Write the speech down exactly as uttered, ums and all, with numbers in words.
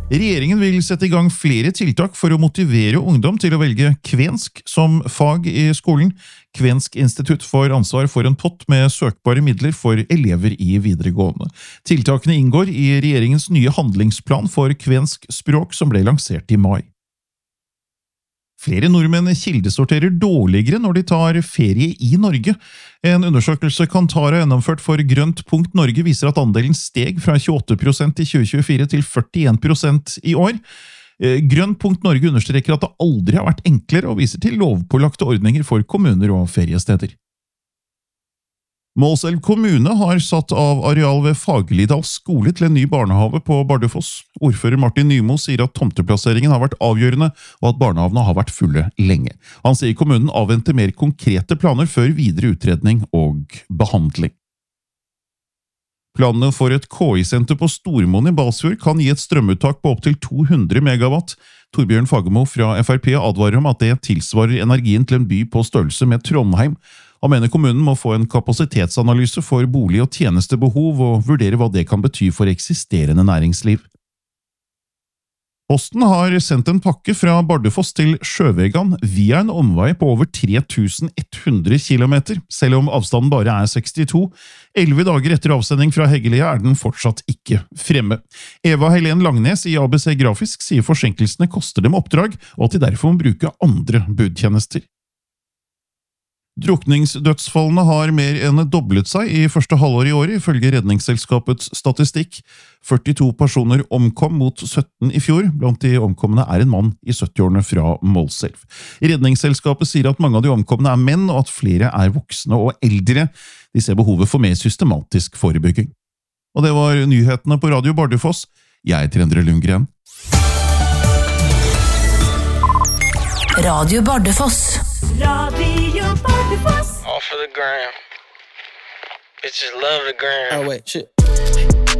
Regjeringen vil sette i gang flere tiltak for å motivere ungdom til å velge kvensk som fag i skolen. Kvensk institutt får ansvar for en pott med søkbare midler for elever i videregående. Tiltakene inngår i regjeringens nye handlingsplan for kvensk språk som ble lansert i mai. Flere nordmenn kildesorterer dårligere når de tar ferie i Norge. En undersøkelse Kantar har gjennomført for Grønt punkt Norge viser at andelen steg fra tjueåtte prosent i tjue tjuefire til førtien prosent i år. Grønt punkt Norge understreker at det aldri har vært enklere og viser til lovpålagte ordninger for kommuner og feriesteder. Målselv kommune har satt av areal ved Fagerlidal skole til en ny barnehave på Bardufoss. Ordfører Martin Nymo sier at tomteplasseringen har vært avgjørende, og at barnehavene har vært fulle lenge. Han sier kommunen avventer mer konkrete planer før videre utredning og behandling. Planene for et K I-senter på Stormoen i Balsfjord kan gi et strømuttak på opp til to hundre megawatt. Torbjørn Fagermo fra F R P advarer om at det tilsvarer energien til en by på størrelse med Trondheim. Han mener kommunen må få en kapasitetsanalyse for bolig- og tjenestebehov og vurdere hva det kan bety for eksisterende næringsliv. Posten har sendt en pakke fra Bardufoss til Sjøvegan via en omvei på over tre tusen ett hundre kilometer, selv om avstanden bare er sekstito. Elleve dager etter avsending fra Heggelia er den fortsatt ikke fremme. Eva Helen Langnes i A B C Grafisk sier forsinkelsene koster dem oppdrag, og at de derfor må bruke andre budtjenester. Drukningsdødsfallene har mer enn doblet seg i første halvår i år, ifølge Redningsselskapets statistikk. førtito personer omkom mot sytten i fjor. Blant de omkomne er en mann i syttiårene fra Målselv. Redningsselskapet sier at mange av de omkomne er menn, og at flere er voksne og eldre. De ser behovet for mer systematisk forebygging. Og det var nyhetene på Radio Bardufoss. Jeg heter Endre Lundgren. Radio Bardufoss. Radio Bardufoss. Off of the gram. Bitches love the gram. Oh wait, shit.